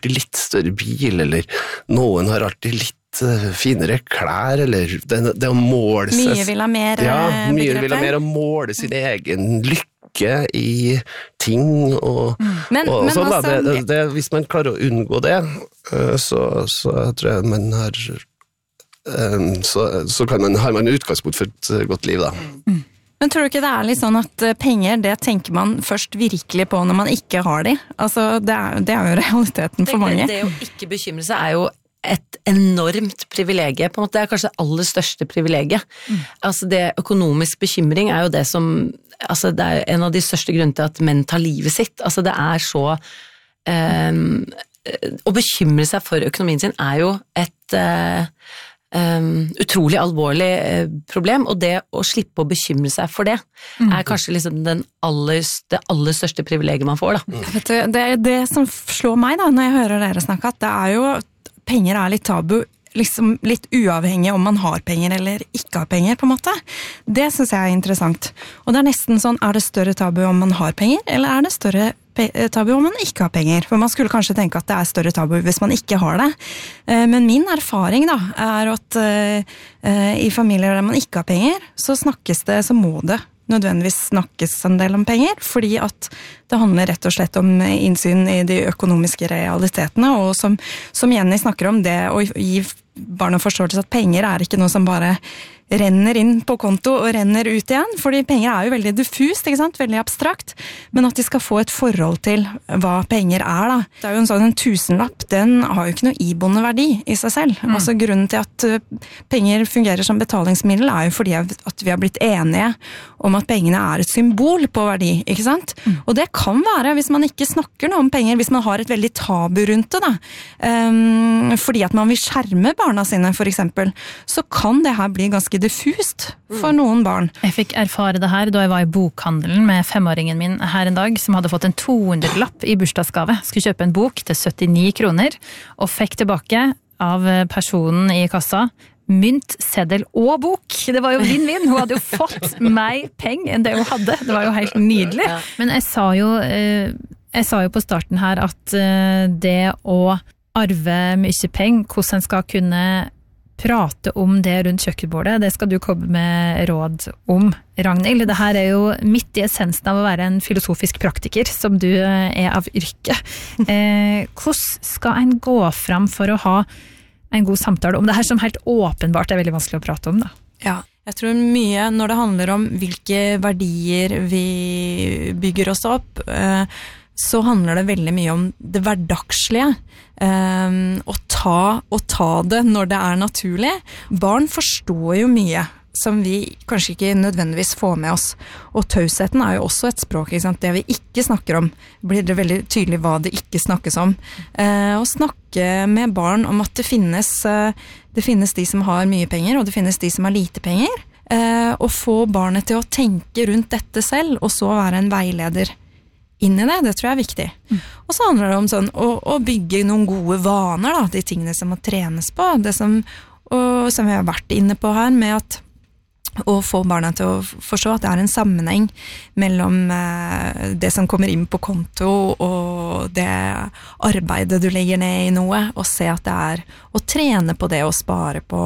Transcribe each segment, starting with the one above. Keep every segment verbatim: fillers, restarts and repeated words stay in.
alltid litt større bil, eller noen har alltid litt finere klær, eller det, det å måle seg... Mye vil ha mer Ja, mye begrepet. vil ha mer å måle sin egen lykke i ting, og, men, og men sånn da. også, Det, det, hvis man klarer å unngå det, så, så tror jeg man har... Så, så kan man, har man utgangspunkt for et godt liv, da. Mm. Men tror du ikke det er litt sånn at penger, det tenker man først virkelig på når man ikke har de? Altså, det er, det er jo realiteten for mange. Det, det å ikke bekymre seg er jo et enormt privilegie, på en måte. Det er kanskje det aller største privilegiet. Mm. Altså, det økonomisk bekymring er jo det som, altså, det er en av de største grunnene til at menn tar livet sitt. Altså, det er så, um, å bekymre seg for økonomien sin er jo et... Uh, Um, utrolig alvorlig uh, problem, og det å slippe å bekymre seg for det mm. er kanskje liksom den aller, det aller største privilegiet man får da. Mm. Vet du, det er det som slår meg da, når jeg hører dere snakke, at det er jo, penger er litt tabu, liksom litt uavhengig om man har penger eller ikke har penger, på en måte. Det synes jeg er interessant. Og det er nesten sånn, er det større tabu om man har penger, eller er det større tabu om man ikke har penger? For man skulle kanskje tenke at det er større tabu hvis man ikke har det. Men min erfaring da, er at i familier der man ikke har penger, så snakkes det, så må det nødvendigvis snakkes en del om penger, fordi at det handler rett og slett om innsyn i de økonomiske realitetene, og som, som Jenny snakker om, det å gi barna forståelse at penger er ikke noe som bare renner inn på konto og renner ut igjen, fordi penger er jo veldig diffust, ikke sant? Veldig abstrakt, men at de skal få et forhold til hva penger er da. Det er jo en sånn en tusenlapp, den har jo ikke noe iboende verdi i seg selv. Mm. Altså grunnen til at penger fungerer som betalingsmiddel er jo fordi at vi har blitt enige om at pengene er et symbol på verdi, ikke sant? Mm. Og det kan være, hvis man ikke snakker noe om penger, hvis man har et veldig tabu rundt det da, um, fordi at man vil skjerme barna sine for eksempel, så kan det her bli ganske diffust for noen barn. Jeg fikk erfare det her da jeg var i bokhandelen med femåringen min her en dag, som hadde fått en to hundre-lapp i bursdagsgave. Skulle kjøpe en bok til syttini kroner, og fikk tilbake av personen i kassa mynt, seddel og bok. Det var jo vinn-vinn. Hun hadde jo fått mer penger enn det hun hadde. Det var jo helt nydelig. Men jeg sa jo, jeg sa jo på starten her at det å arve mye penger, hvordan en skal kunne prate om det rundt kjøkkenbordet, det skal du komme med råd om, Ragnhild. Det her er jo midt i essensen av å være en filosofisk praktiker, som du er av yrke. Eh, hvordan skal en gå fram for å ha en god samtale om det her, som helt åpenbart er veldig vanskelig å prate om, da? Ja, jeg tror mye når det handler om hvilke verdier vi bygger oss opp, eh, så handler det veldig mye om det hverdagslige. Um, å, ta, å ta det når det er naturlig. Barn forstår jo mye som vi kanskje ikke nødvendigvis får med oss. Og tausheten er jo også et språk, ikke sant? Det vi ikke snakker om, blir det veldig tydelig hva det ikke snakkes om. Uh, å snakke med barn om at det finnes, uh, det finnes de som har mye penger, og det finnes de som har lite penger. Uh, og få barnet til å tenke rundt dette selv, og så være en veileder inn i det, det tror jeg er viktig. Mm. Og så handler det om sånn, å, å bygge noen gode vaner, da, de tingene som må trenes på, det som, og, som vi har vært inne på her, med at å få barna til å forstå at det er en sammenheng mellom eh, det som kommer inn på konto og det arbeidet du legger ned i noe, og se at det er å trene på det og spare på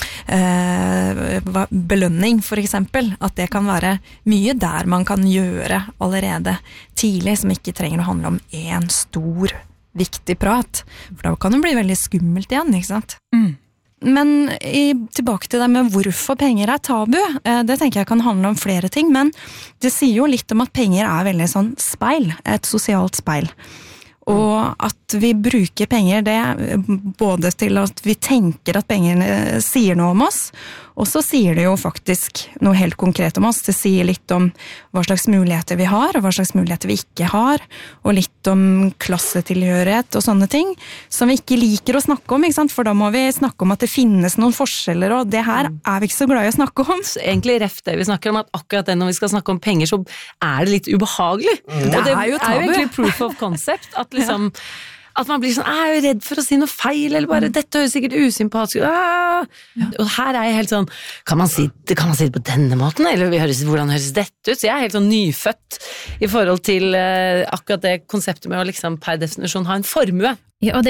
eh, belønning for eksempel, at det kan være mye der man kan gjøre allerede tidlig, som ikke trenger å handle om en stor, viktig prat, for da kan det bli veldig skummelt igjen, ikke sant? Mm. Men i, tilbake til det med hvorfor penger er tabu, det tenker jeg kan handle om flere ting, men det sier jo litt om at penger er veldig sånn speil, et sosialt speil. Og at vi bruker penger det både til at vi tenker at pengene sier noe om oss, og så sier det jo faktisk noe helt konkret om oss. Det sier litt om hva slags muligheter vi har, og hva slags muligheter vi ikke har, og litt om klassetilhørighet og sånne ting, som vi ikke liker å snakke om, ikke sant? For da må vi snakke om at det finnes noen forskjeller, og det her er vi ikke så glad i å snakke om. Så egentlig reft det vi snakker om, at akkurat det når vi skal snakke om penger, så er det litt ubehagelig. Mm. Det, det er jo tabu. Er jo egentlig proof of concept, at liksom... Ja. At man blir sånn, jeg er jo redd for å si noe feil, eller bare, dette høres sikkert usympatisk ut. Ja. Og her er jeg helt sånn, kan man si, kan man si det på denne måten, eller hvordan høres dette ut? Så jeg er helt sånn nyfødt i forhold til uh, akkurat det konseptet med å liksom per definisjon ha en formue. Ja, og det